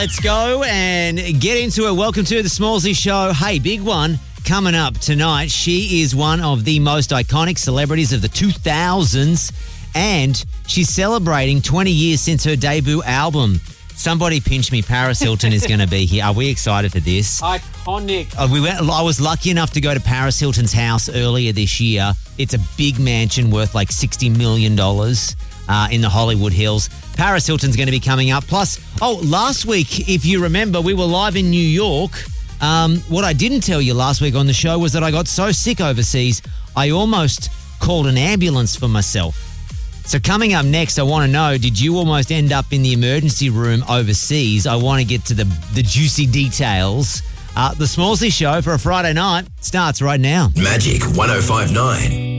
Let's go and get into it. Welcome to the Smallsy Show. Hey, big one coming up tonight. She is one of the most iconic celebrities of the 2000s, and she's celebrating 20 years since her debut album. Somebody pinch me. Paris Hilton is going to be here. Are we excited for this? Iconic. I was lucky enough to go to Paris Hilton's house earlier this year. It's a big mansion worth like $60 million in the Hollywood Hills. Paris Hilton's going to be coming up. Plus, last week, if you remember, we were live in New York. What I didn't tell you last week on the show was that I got so sick overseas, I almost called an ambulance for myself. So coming up next, I want to know, did you almost end up in the emergency room overseas? I want to get to the juicy details. The Smallsy Show for a Friday night starts right now. Magic 105.9.